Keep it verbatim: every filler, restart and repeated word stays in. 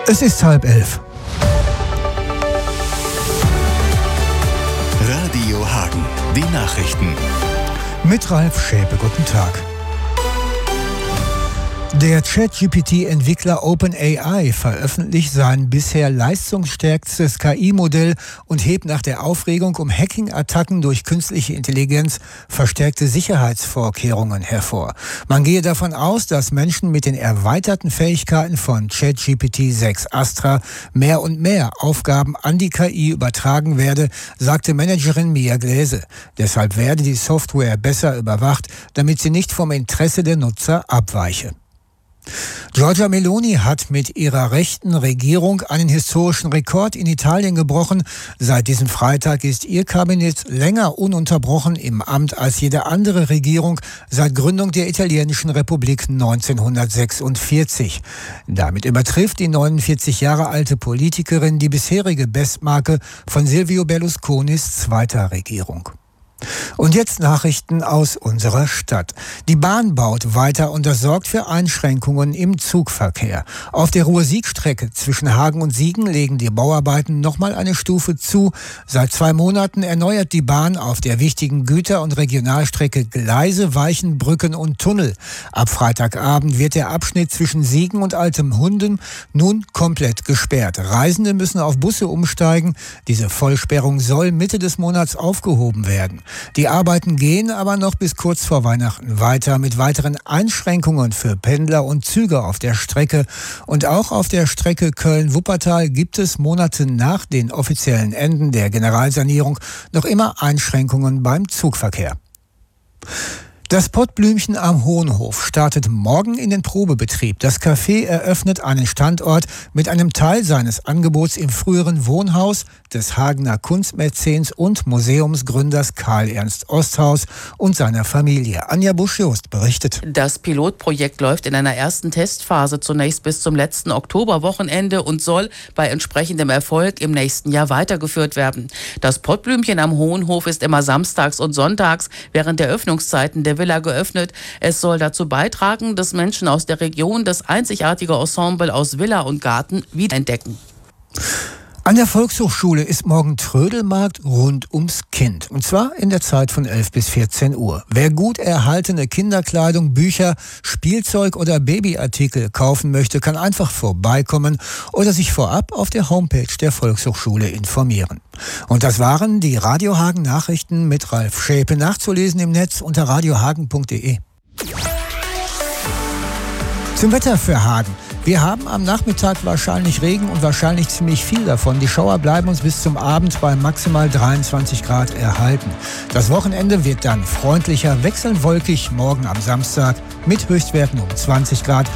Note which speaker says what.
Speaker 1: Es ist halb elf.
Speaker 2: Radio Hagen, die Nachrichten.
Speaker 1: Mit Ralf Schäpe, guten Tag. Der ChatGP T-Entwickler OpenAI veröffentlicht sein bisher leistungsstärkstes K I-Modell und hebt nach der Aufregung um Hacking-Attacken durch künstliche Intelligenz verstärkte Sicherheitsvorkehrungen hervor. Man gehe davon aus, dass Menschen mit den erweiterten Fähigkeiten von ChatGP T sechs Astra mehr und mehr Aufgaben an die K I übertragen werde, sagte Managerin Mia Gläse. Deshalb werde die Software besser überwacht, damit sie nicht vom Interesse der Nutzer abweiche. Giorgia Meloni hat mit ihrer rechten Regierung einen historischen Rekord in Italien gebrochen. Seit diesem Freitag ist ihr Kabinett länger ununterbrochen im Amt als jede andere Regierung seit Gründung der italienischen Republik neunzehnhundertsechsundvierzig. Damit übertrifft die neunundvierzig Jahre alte Politikerin die bisherige Bestmarke von Silvio Berlusconis zweiter Regierung. Und jetzt Nachrichten aus unserer Stadt. Die Bahn baut weiter und das sorgt für Einschränkungen im Zugverkehr. Auf der Ruhr-Sieg-Strecke zwischen Hagen und Siegen legen die Bauarbeiten nochmal eine Stufe zu. Seit zwei Monaten erneuert die Bahn auf der wichtigen Güter- und Regionalstrecke Gleise, Weichen, Brücken und Tunnel. Ab Freitagabend wird der Abschnitt zwischen Siegen und Altem Hunden nun komplett gesperrt. Reisende müssen auf Busse umsteigen. Diese Vollsperrung soll Mitte des Monats aufgehoben werden. Die Arbeiten gehen aber noch bis kurz vor Weihnachten weiter mit weiteren Einschränkungen für Pendler und Züge auf der Strecke. Und auch auf der Strecke Köln-Wuppertal gibt es Monate nach den offiziellen Enden der Generalsanierung noch immer Einschränkungen beim Zugverkehr. Das Pottblümchen am Hohenhof startet morgen in den Probebetrieb. Das Café eröffnet einen Standort mit einem Teil seines Angebots im früheren Wohnhaus des Hagener Kunstmäzens und Museumsgründers Karl Ernst Osthaus und seiner Familie. Anja Busch-Jost berichtet.
Speaker 3: Das Pilotprojekt läuft in einer ersten Testphase zunächst bis zum letzten Oktoberwochenende und soll bei entsprechendem Erfolg im nächsten Jahr weitergeführt werden. Das Pottblümchen am Hohenhof ist immer samstags und sonntags während der Öffnungszeiten der Villa geöffnet. Es soll dazu beitragen, dass Menschen aus der Region das einzigartige Ensemble aus Villa und Garten wiederentdecken.
Speaker 1: An der Volkshochschule ist morgen Trödelmarkt rund ums Kind. Und zwar in der Zeit von elf bis vierzehn Uhr. Wer gut erhaltene Kinderkleidung, Bücher, Spielzeug oder Babyartikel kaufen möchte, kann einfach vorbeikommen oder sich vorab auf der Homepage der Volkshochschule informieren. Und das waren die Radio Hagen Nachrichten mit Ralf Schäpe. Nachzulesen im Netz unter radiohagen punkt de. Zum Wetter für Hagen. Wir haben am Nachmittag wahrscheinlich Regen und wahrscheinlich ziemlich viel davon. Die Schauer bleiben uns bis zum Abend bei maximal dreiundzwanzig Grad erhalten. Das Wochenende wird dann freundlicher, wechselnd wolkig, morgen am Samstag mit Höchstwerten um zwanzig Grad.